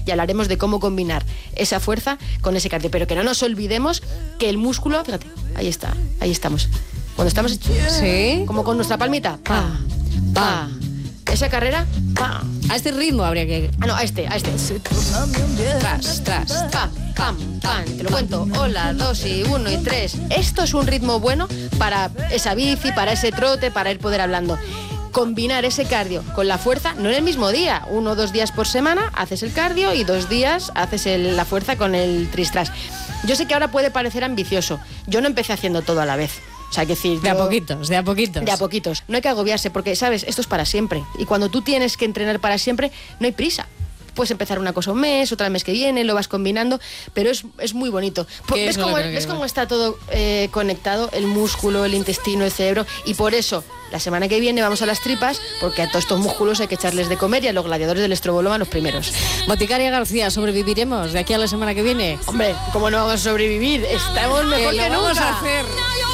y hablaremos de cómo combinar esa fuerza con ese cardio. Pero que no nos olvidemos que el músculo, fíjate, ahí estamos. Cuando estamos como con nuestra palmita, pa, pa. Esa carrera, pa. A este ritmo habría que... No, a este. Tras. Pam, pam, pam. Te lo cuento. Hola, 2 y 1 y 3. Esto es un ritmo bueno para esa bici, para ese trote, para ir poder hablando. Combinar ese cardio con la fuerza, no en el mismo día. 1 o 2 días por semana haces el cardio y 2 días haces la fuerza con el tristras. Yo sé que ahora puede parecer ambicioso. Yo no empecé haciendo todo a la vez. O sea, hay que decir... De a poquitos. De a poquitos. No hay que agobiarse porque, ¿sabes? Esto es para siempre. Y cuando tú tienes que entrenar para siempre, no hay prisa. Puedes empezar una cosa un mes, otra el mes que viene, lo vas combinando, pero es muy bonito. ¿Ves cómo está todo conectado? El músculo, el intestino, el cerebro. Y por eso, la semana que viene vamos a las tripas, porque a todos estos músculos hay que echarles de comer y a los gladiadores del estroboloma los primeros. Boticaria García, ¿sobreviviremos de aquí a la semana que viene? Hombre, ¿cómo no vamos a sobrevivir? Estamos mejor que nunca. Vamos a hacer.